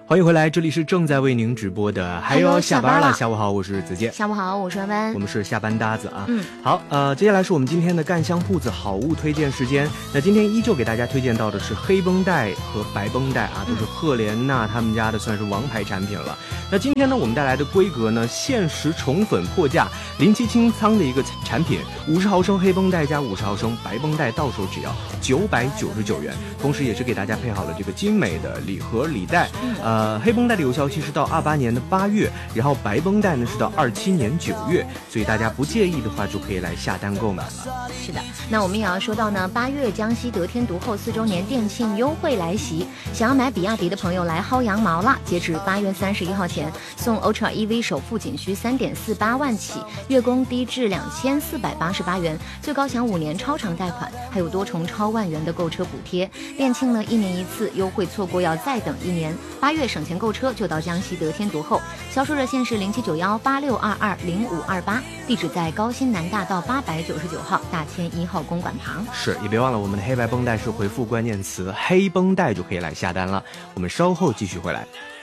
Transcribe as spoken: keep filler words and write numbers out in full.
欢迎回来，这里是正在为您直播的还有下班了。下午好，我是子健。 下午好，我是弯弯。 我们是下班搭子啊。 嗯， 好，呃，接下来是我们今天的干香铺子好物推荐时间。那今天依旧给大家推荐到的是黑绷带和白绷带啊，都是赫莲娜他们家的算是王牌产品了。那今天呢，我们带来的规格呢，限时宠粉破价，临期清仓的一个产品，五十毫升黑绷带加五十毫升白绷带，到手只要九百九十九元。同时也是给大家配好了这个精美的礼盒礼袋。呃，黑绷带的有效期是到二八年的八月，然后白绷带呢是到二七年九月，所以大家不介意的话就可以来下单购买了。 是的，那我们也要说到呢，八月江西得天独厚四周年店庆优惠来袭，想要买比亚迪的朋友来薅羊毛了。截止八月三十一号前，送 Ultra E V 首付仅需三点四八万起，月供低至两千四百八十八元，最高享五年超长贷款，还有多重超万元的购车补贴。店庆呢一年一次，优惠错过要再等一年。八月省钱购车就到江西得天独厚，销售热线是零七九幺八六二二零五二八，地址在高新南大道八百九十九号大千一号公馆旁。 是，也别忘了我们的黑白绷带是回复关键词黑绷带就可以来下单了。我们稍后继续回来。